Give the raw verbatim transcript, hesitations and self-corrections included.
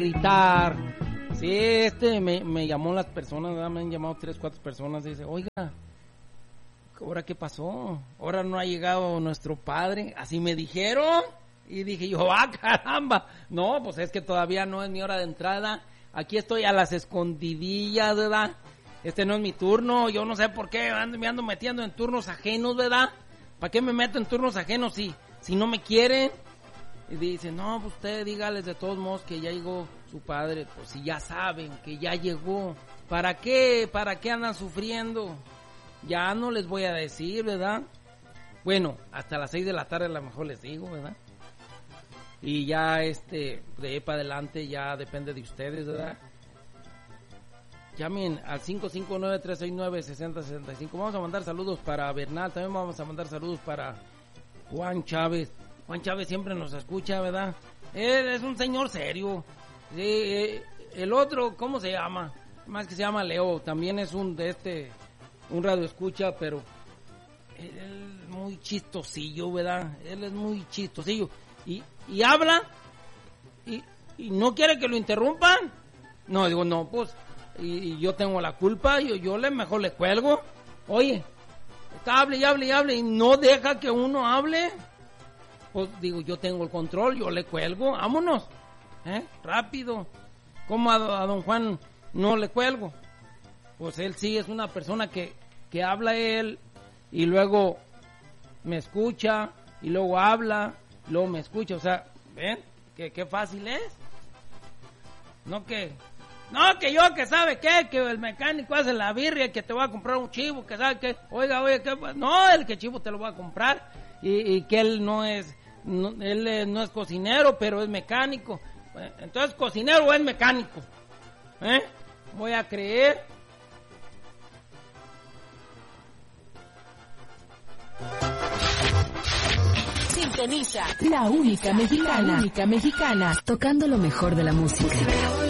gritar. Sí, este, me, me llamó las personas, ¿verdad? Me han llamado tres, cuatro personas, dice, oiga, ¿ahora qué pasó? Ahora no ha llegado nuestro padre, así me dijeron, y dije yo, ah, caramba, no, pues es que todavía no es mi hora de entrada, aquí estoy a las escondidillas, ¿verdad? Este no es mi turno, yo no sé por qué ando, me ando metiendo en turnos ajenos, ¿verdad? ¿Para qué me meto en turnos ajenos si, si no me quieren? Y dice, no, pues usted dígales de todos modos que ya llegó su padre, pues si ya saben que ya llegó, ¿para qué? ¿Para qué andan sufriendo? Ya no les voy a decir, ¿verdad? Bueno, hasta las seis de la tarde a lo mejor les digo, ¿verdad? Y ya este, de ahí para adelante ya depende de ustedes, ¿verdad? Llamen al cinco cinco nueve, tres seis nueve, seis cero seis cinco. Vamos a mandar saludos para Bernal, también vamos a mandar saludos para Juan Chávez. Juan Chávez siempre nos escucha, ¿verdad? Él es un señor serio. Sí, eh, el otro, ¿cómo se llama? Más que se llama Leo, también es un de este, un radio escucha, pero él es muy chistosillo, ¿verdad? Él es muy chistosillo. Y, y habla, y, y no quiere que lo interrumpan. No, digo, no, pues, y, y yo tengo la culpa, yo, yo le mejor le cuelgo. Oye, está hable y hable y hable, y no deja que uno hable. Pues digo, yo tengo el control, yo le cuelgo, vámonos, ¿eh? Rápido. ¿Cómo a, a don Juan no le cuelgo? Pues él sí es una persona que, que habla él, y luego me escucha, y luego habla, luego me escucha, o sea, ¿ven? ¿Qué, qué fácil es? No que, no que yo que sabe qué, que el mecánico hace la birria, que te va a comprar un chivo, que sabe qué, oiga, oye, ¿qué? No, el que chivo te lo va a comprar, y, y que él no es... No, él eh, no es cocinero, pero es mecánico. Entonces, ¿cocinero o es mecánico? ¿Eh? Voy a creer. Sintoniza la única mexicana, la única mexicana, tocando lo mejor de la música.